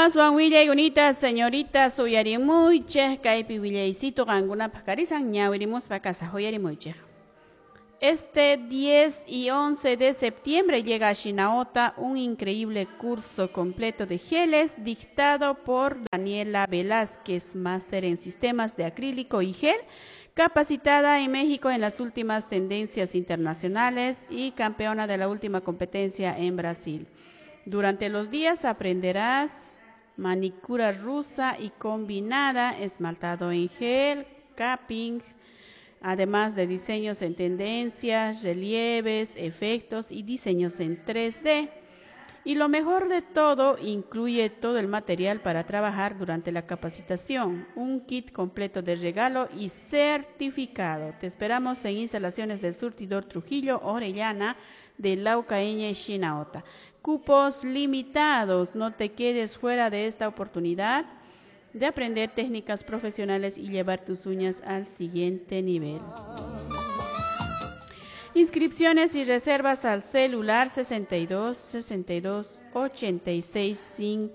Aswan Willay Unitas, señoritas, Uyarimuche, Kaipi Willaycito, Ganguna Pacarizan, Ñawirimos Pacasa, Hoyarimuche. Este 10 y 11 de septiembre llega a Shinaota un increíble curso completo de geles dictado por Daniela Velázquez, máster en sistemas de acrílico y gel, capacitada en México en las últimas tendencias internacionales y campeona de la última competencia en Brasil. Durante los días aprenderás manicura rusa y combinada, esmaltado en gel, capping, además de diseños en tendencias, relieves, efectos y diseños en 3D. Y lo mejor de todo, incluye todo el material para trabajar durante la capacitación, un kit completo de regalo y certificado. Te esperamos en instalaciones del surtidor Trujillo Orellana de Laucaeña, Shinaota. Cupos limitados, no te quedes fuera de esta oportunidad de aprender técnicas profesionales y llevar tus uñas al siguiente nivel. Inscripciones y reservas al celular 62 62 86 5.